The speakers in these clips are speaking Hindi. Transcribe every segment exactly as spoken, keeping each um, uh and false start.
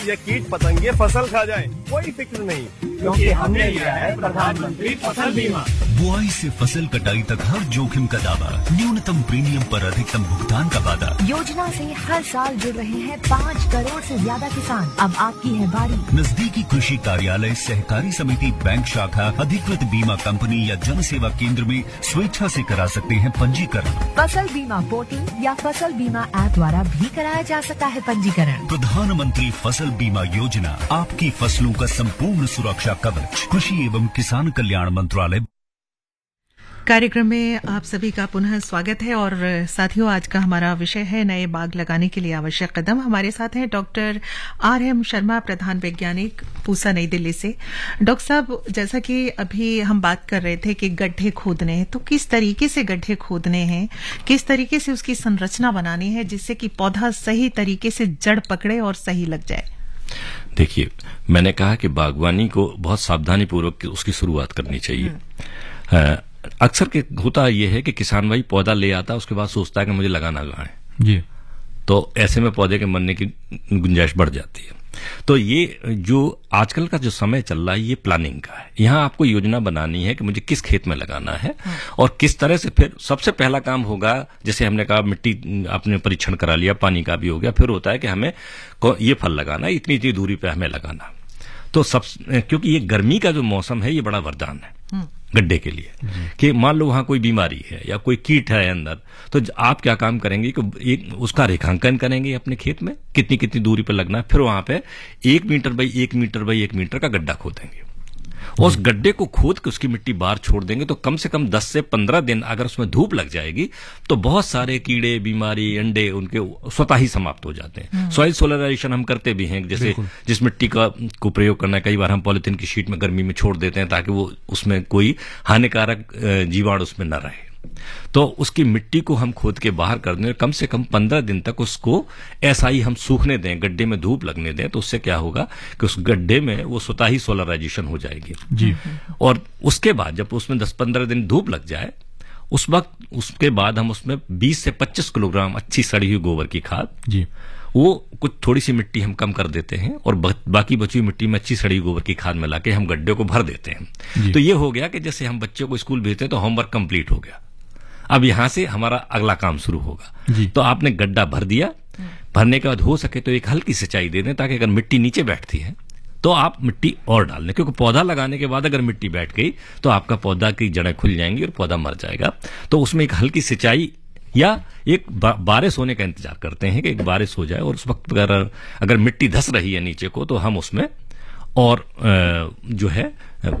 ये कीट पतंगे फसल खा जाए, कोई फिक्र नहीं, क्योंकि हमने लिया है प्रधानमंत्री फसल बीमा। बुआई से फसल कटाई तक हर जोखिम का दावा, न्यूनतम प्रीमियम पर अधिकतम भुगतान का वादा। योजना से हर साल जुड़ रहे हैं पाँच करोड़ से ज्यादा किसान। अब आपकी है बारी। नजदीकी कृषि कार्यालय, सहकारी समिति, बैंक शाखा, अधिकृत बीमा कंपनी या जन सेवा केंद्र में स्वेच्छा से करा सकते हैं पंजीकरण। फसल बीमा पोर्टल या फसल बीमा ऐप द्वारा भी कराया जा सकता है पंजीकरण। प्रधानमंत्री फसल बीमा योजना, आपकी फसलों का संपूर्ण सुरक्षा कवच। कृषि एवं किसान कल्याण मंत्रालय। कार्यक्रम में आप सभी का पुनः स्वागत है और साथियों, आज का हमारा विषय है नए बाग लगाने के लिए आवश्यक कदम। हमारे साथ हैं डॉक्टर आर एम शर्मा, प्रधान वैज्ञानिक, पूसा, नई दिल्ली से। डॉक्टर साहब, जैसा कि अभी हम बात कर रहे थे कि गड्ढे खोदने हैं, तो किस तरीके से गड्ढे खोदने हैं, किस तरीके से उसकी संरचना बनानी है जिससे कि पौधा सही तरीके से जड़ पकड़े और सही लग जाए? देखिए, मैंने कहा कि बागवानी को बहुत सावधानी पूर्वक उसकी शुरुआत करनी चाहिए। अक्सर के होता यह है कि किसान भाई पौधा ले आता है, उसके बाद सोचता है कि मुझे लगाना कहाँ है जी, तो ऐसे में पौधे के मरने की गुंजाइश बढ़ जाती है। तो ये जो आजकल का जो समय चल रहा है, ये प्लानिंग का है। यहाँ आपको योजना बनानी है कि मुझे किस खेत में लगाना है और किस तरह से। फिर सबसे पहला काम होगा, जैसे हमने कहा मिट्टी आपने परीक्षण करा लिया, पानी का भी हो गया, फिर होता है कि हमें ये फल लगाना है, इतनी इतनी दूरी पे हमें लगाना। तो सब, क्योंकि ये गर्मी का जो मौसम है, ये बड़ा वरदान है गड्ढे के लिए कि मान लो वहां कोई बीमारी है या कोई कीट है अंदर, तो आप क्या काम करेंगे कि एक उसका रेखांकन करेंगे अपने खेत में, कितनी कितनी दूरी पर लगना है। फिर वहां पे एक मीटर बाई एक मीटर बाई एक मीटर का गड्ढा खोदेंगे और उस गड्ढे को खोद के उसकी मिट्टी बाहर छोड़ देंगे। तो कम से कम दस से पंद्रह दिन अगर उसमें धूप लग जाएगी तो बहुत सारे कीड़े, बीमारी, अंडे उनके स्वतः ही समाप्त हो जाते हैं। सॉइल सोलराइजेशन हम करते भी हैं, जैसे जिस मिट्टी का को प्रयोग करना है, कई बार हम पॉलिथीन की शीट में गर्मी में छोड़ देते हैं ताकि वो उसमें कोई हानिकारक जीवाणु उसमें न रहे। तो उसकी मिट्टी को हम खोद के बाहर कर दें, कम से कम पंद्रह दिन तक उसको ऐसा ही हम सूखने दें, गड्ढे में धूप लगने दें। तो उससे क्या होगा कि उस गड्ढे में वो स्वतः ही सोलराइजेशन हो जाएगी जी। और उसके बाद जब उसमें दस पंद्रह दिन धूप लग जाए, उस वक्त उसके बाद हम उसमें बीस से पच्चीस किलोग्राम अच्छी सड़ी हुई गोबर की खाद जी, वो कुछ थोड़ी सी मिट्टी हम कम कर देते हैं और बाकी बची हुई मिट्टी में अच्छी सड़ी गोबर की खाद मिला के हम गड्ढे को भर देते हैं। तो ये हो गया कि जैसे हम बच्चों को स्कूल भेजते हैं तो होमवर्क कंप्लीट हो गया। अब यहां से हमारा अगला काम शुरू होगा। तो आपने गड्ढा भर दिया, भरने के बाद हो सके तो एक हल्की सिंचाई दे दें, ताकि अगर मिट्टी नीचे बैठती है तो आप मिट्टी और डाल दें, क्योंकि पौधा लगाने के बाद अगर मिट्टी बैठ गई तो आपका पौधा की जड़ें खुल जाएंगी और पौधा मर जाएगा। तो उसमें एक हल्की सिंचाई या एक बारिश होने का इंतजार करते हैं कि एक बारिश हो जाए, और उस वक्त अगर अगर मिट्टी धस रही है नीचे को तो हम उसमें और जो है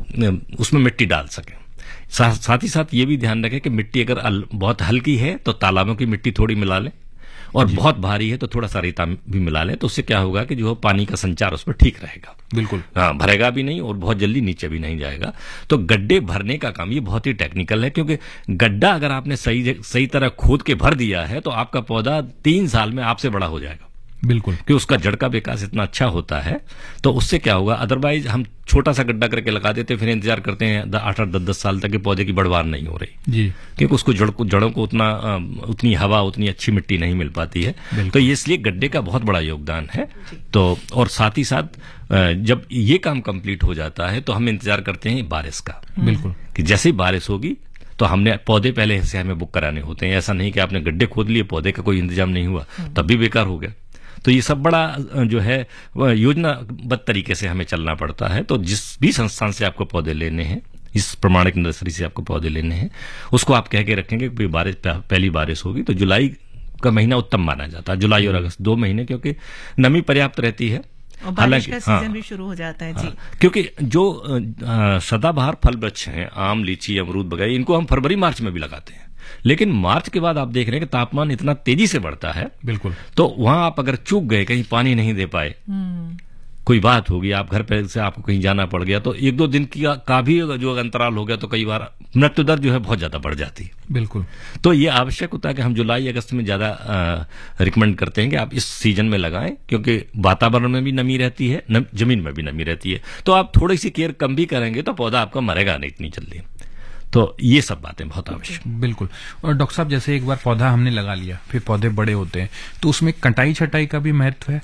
उसमें मिट्टी डाल सकें। सा, साथ ही साथ ये भी ध्यान रखें कि मिट्टी अगर अल, बहुत हल्की है तो तालाबों की मिट्टी थोड़ी मिला लें, और बहुत भारी है तो थोड़ा सा रेता भी मिला लें। तो उससे क्या होगा कि जो पानी का संचार उसमें ठीक रहेगा, बिल्कुल हाँ, भरेगा भी नहीं और बहुत जल्दी नीचे भी नहीं जाएगा। तो गड्ढे भरने का काम ये बहुत ही टेक्निकल है, क्योंकि गड्ढा अगर आपने सही सही तरह खोद के भर दिया है तो आपका पौधा तीन साल में आपसे बड़ा हो जाएगा, बिल्कुल, कि उसका जड़ का विकास इतना अच्छा होता है। तो उससे क्या होगा, अदरवाइज हम छोटा सा गड्ढा करके लगा देते, फिर इंतजार करते हैं आठ आठ दस दस साल तक के पौधे की बढ़वार नहीं हो रही जी, क्योंकि उसको जड़ को जड़ों को उतना उतनी हवा, उतनी अच्छी मिट्टी नहीं मिल पाती है। तो ये इसलिए गड्ढे का बहुत बड़ा योगदान है। तो और साथ ही साथ जब ये काम कंप्लीट हो जाता है तो हम इंतजार करते हैं बारिश का, बिल्कुल, कि जैसे ही बारिश होगी तो हमने पौधे पहले से हमें बुक कराने होते हैं। ऐसा नहीं कि आपने गड्ढे खोद लिए, पौधे का कोई इंतजाम नहीं हुआ, तब भी बेकार हो गया। तो ये सब बड़ा जो है योजनाबद्ध तरीके से हमें चलना पड़ता है। तो जिस भी संस्थान से आपको पौधे लेने हैं, इस प्रमाणिक नर्सरी से आपको पौधे लेने हैं, उसको आप कह के रखेंगे कि बारिश पहली बारिश होगी तो जुलाई का महीना उत्तम माना जाता है, जुलाई और अगस्त दो महीने, क्योंकि नमी पर्याप्त रहती है और बारिश का सीजन हाँ, भी शुरू हो जाता है जी। हाँ, क्योंकि जो सदाबहार फल वृक्ष हैं, आम, लीची, अमरूद वगैरह, इनको हम फरवरी मार्च में भी लगाते हैं। लेकिन मार्च के बाद आप देख रहे हैं कि तापमान इतना तेजी से बढ़ता है, बिल्कुल, तो वहां आप अगर चूक गए, कहीं पानी नहीं दे पाए, कोई बात होगी, आप घर पे से आपको कहीं जाना पड़ गया, तो एक दो दिन की का भी जो अंतराल हो गया तो कई बार मृत्यु दर जो है बहुत ज्यादा बढ़ जाती है, बिल्कुल। तो ये आवश्यक होता है कि हम जुलाई अगस्त में ज्यादा रिकमेंड करते हैं कि आप इस सीजन में लगाएं, क्योंकि वातावरण में भी नमी रहती है, न, जमीन में भी नमी रहती है। तो आप थोड़ी सी केयर कम भी करेंगे तो पौधा आपका मरेगा नहीं इतनी जल्दी। तो ये सब बातें बहुत आवश्यक, बिल्कुल। और डॉक्टर साहब, जैसे एक बार पौधा हमने लगा लिया, फिर पौधे बड़े होते हैं, तो उसमें कटाई छटाई का भी महत्व है?